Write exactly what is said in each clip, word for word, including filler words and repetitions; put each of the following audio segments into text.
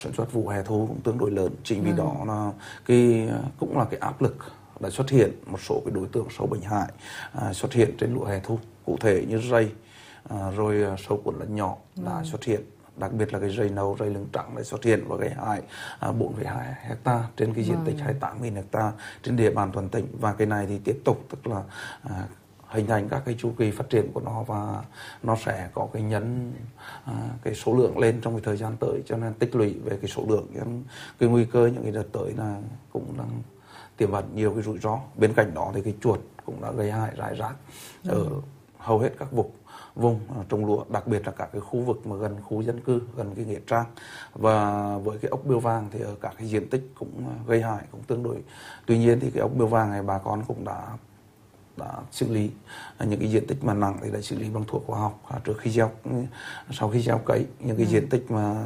sản xuất vụ hè thu cũng tương đối lớn. Chính vì ừ. đó là cái cũng là cái áp lực đã xuất hiện một số cái đối tượng sâu bệnh hại à, xuất hiện trên lúa hè thu, cụ thể như rây à, rồi sâu cuốn lẫn nhỏ ừ. đã xuất hiện, đặc biệt là cái rây nâu, rây lưng trắng đã xuất hiện và gây hại à, bốn phẩy hai hecta trên cái diện tích hai mươi tám nghìn hecta trên địa bàn toàn tỉnh. Và cái này thì tiếp tục tức là à, hình thành các cái chu kỳ phát triển của nó và nó sẽ có cái nhấn à, cái số lượng lên trong cái thời gian tới, cho nên tích lũy về cái số lượng cái nguy cơ những cái đợt tới là cũng đang tiềm ẩn nhiều cái rủi ro. Bên cạnh đó thì cái chuột cũng đã gây hại rải rác ừ. ở hầu hết các vùng vùng trồng lúa, đặc biệt là các cái khu vực mà gần khu dân cư, gần cái nghĩa trang. Và với cái ốc bươu vàng thì ở các cái diện tích cũng gây hại cũng tương đối. Tuy nhiên thì cái ốc bươu vàng này bà con cũng đã đã xử lý những cái diện tích mà nặng thì đã xử lý bằng thuốc hóa học trước khi gieo, sau khi gieo cấy. Những cái ừ. diện tích mà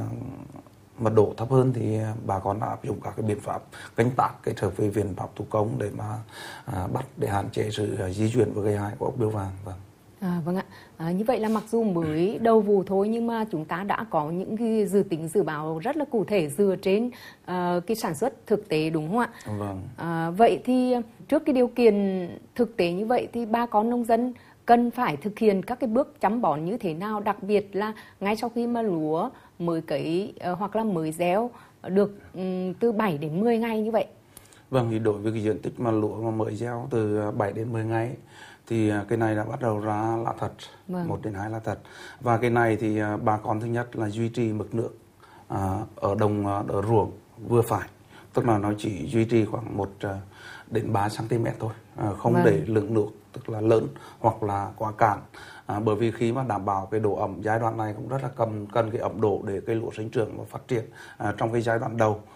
mật độ thấp hơn thì bà con đã áp dụng các cái biện pháp canh tác kết hợp với biện pháp thủ công để mà à, bắt để hạn chế sự uh, di chuyển và gây hại của ốc bươu vàng. Vâng. À, vâng ạ. À, như vậy là mặc dù mới đầu vụ thôi nhưng mà chúng ta đã có những cái dự tính dự báo rất là cụ thể dựa trên uh, cái sản xuất thực tế, đúng không ạ? Vâng. À, vậy thì trước cái điều kiện thực tế như vậy thì bà con nông dân cần phải thực hiện các cái bước chăm bón như thế nào, đặc biệt là ngay sau khi mà lúa mới cấy uh, hoặc là mới gieo được um, từ bảy đến mười ngày như vậy? Vâng, thì đối với cái diện tích mà lúa mà mới gieo từ bảy đến mười ngày thì cái này đã bắt đầu ra lá thật, vâng. một đến hai lá thật. Và cái này thì bà con thứ nhất là duy trì mực nước à, ở đồng ở ruộng vừa phải, tức là nó chỉ duy trì khoảng một đến ba xăng-ti-mét thôi, à, không vâng. để lượng nước tức là lớn hoặc là quá cạn. À, bởi vì khi mà đảm bảo cái độ ẩm giai đoạn này cũng rất là cần cần cái ẩm độ để cây lúa sinh trưởng và phát triển à, trong cái giai đoạn đầu.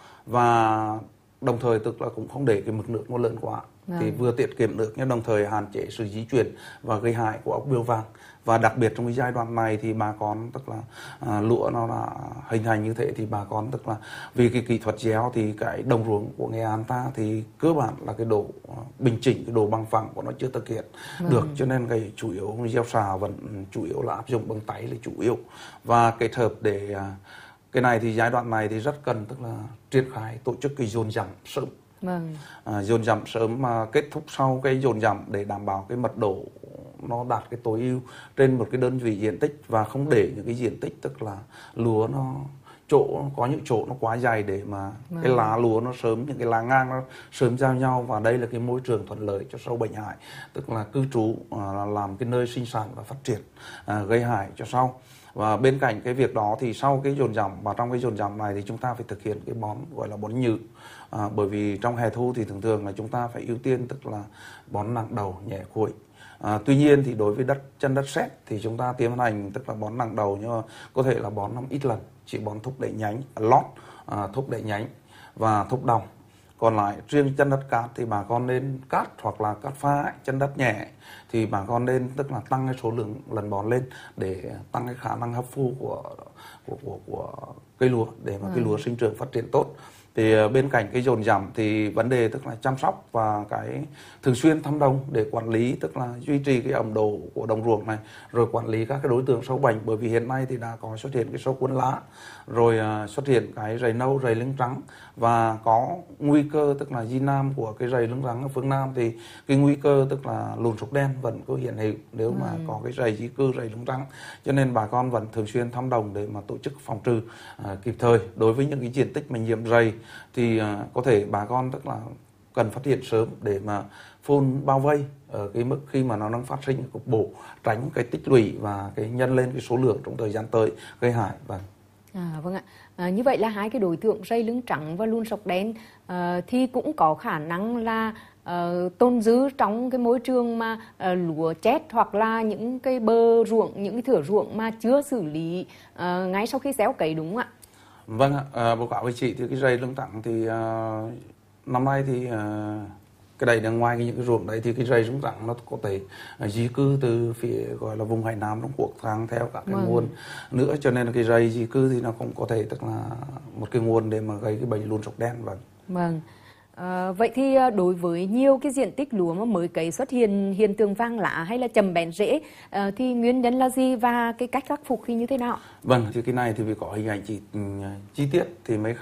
Và đồng thời tức là cũng không để cái mực nước nó lớn quá. Vâng. Thì vừa tiết kiệm nước nhưng đồng thời hạn chế sự di chuyển và gây hại của ốc bươu vàng. Và đặc biệt trong cái giai đoạn này thì bà con tức là à, lúa nó đã hình thành như thế thì bà con tức là vì cái kỹ thuật gieo thì cái đồng ruộng của Nghệ An ta thì cơ bản là cái độ bình chỉnh, cái độ bằng phẳng của nó chưa thực hiện vâng. được, cho nên cái chủ yếu gieo xạ vẫn chủ yếu là áp dụng bằng tay là chủ yếu. Và kết hợp để cái này thì giai đoạn này thì rất cần tức là triển khai tổ chức cái dồn dặm sớm. Vâng. À, dồn dặm sớm mà kết thúc sau cái dồn dặm để đảm bảo cái mật độ nó đạt cái tối ưu trên một cái đơn vị diện tích và không để những cái diện tích tức là lúa nó chỗ có những chỗ nó quá dày để mà vâng. cái lá lúa nó sớm, những cái lá ngang nó sớm giao nhau, và đây là cái môi trường thuận lợi cho sâu bệnh hại tức là cư trú à, làm cái nơi sinh sản và phát triển à, gây hại cho sâu. Và bên cạnh cái việc đó thì sau cái dồn dặm và trong cái dồn dặm này thì chúng ta phải thực hiện cái bón gọi là bón nhự. À, bởi vì trong hè thu thì thường thường là chúng ta phải ưu tiên tức là bón nặng đầu nhẹ cuối. À, tuy nhiên thì đối với đất chân đất sét thì chúng ta tiến hành tức là bón nặng đầu, nhưng mà có thể là bón năm ít lần, chỉ bón thúc đẩy nhánh, lót, à, thúc đẩy nhánh và thúc đồng. Còn lại riêng chân đất cát thì bà con nên cát hoặc là cát pha ấy, chân đất nhẹ thì bà con nên tức là tăng cái số lượng lần bón lên để tăng cái khả năng hấp thu của của của, của cây lúa để mà ừ. cái lúa sinh trưởng phát triển tốt. Thì bên cạnh cái dồn dặm thì vấn đề tức là chăm sóc và cái thường xuyên thăm đồng để quản lý, tức là duy trì cái ẩm độ của đồng ruộng này, rồi quản lý các cái đối tượng sâu bệnh. Bởi vì hiện nay thì đã có xuất hiện cái sâu cuốn lá, rồi xuất hiện cái rầy nâu, rầy lưng trắng, và có nguy cơ tức là di nam của cái rầy lưng trắng ở phương Nam thì cái nguy cơ tức là lùn sọc đen vẫn có hiện hữu nếu mà ừ. có cái rầy di cư, rầy lưng trắng. Cho nên bà con vẫn thường xuyên thăm đồng để mà tổ chức phòng trừ uh, kịp thời. Đối với những cái diện tích mà nhiễm rầy thì uh, có thể bà con tức là cần phát hiện sớm để mà phun bao vây ở cái mức khi mà nó đang phát sinh cục bộ, tránh cái tích lũy và cái nhân lên cái số lượng trong thời gian tới gây hại. Vâng. À, vâng ạ. À, như vậy là hai cái đối tượng rây lưng trắng và lùn sọc đen à, thì cũng có khả năng là à, tồn dư trong cái môi trường mà à, lúa chết hoặc là những cái bờ ruộng, những cái thửa ruộng mà chưa xử lý à, ngay sau khi gieo cấy, đúng không ạ? Vâng ạ. À, báo cáo với chị thì cái rây lưng trắng thì à, năm nay thì à, cái đây là ngoài những cái ruộng đấy thì cái rây lưng trắng nó có thể uh, di cư từ phía gọi là vùng Hải Nam Trung Quốc sang theo các cái vâng. nguồn nữa, cho nên là cái rây di cư thì nó cũng có thể tức là một cái nguồn để mà gây cái bệnh lùn sọc đen. Vâng. Vâng. À, vậy thì đối với nhiều cái diện tích lúa mà mới cấy xuất hiện hiện tượng vàng lá hay là chầm bén rễ à, thì nguyên nhân là gì và cái cách khắc phục thì như thế nào? Vâng, thì cái này thì phải có hình ảnh chi, chi tiết thì mới